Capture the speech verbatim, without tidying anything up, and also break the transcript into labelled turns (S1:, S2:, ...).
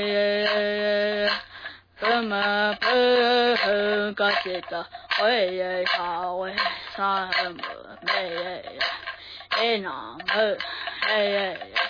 S1: 什么不个记得为也少为什么没哎那么哎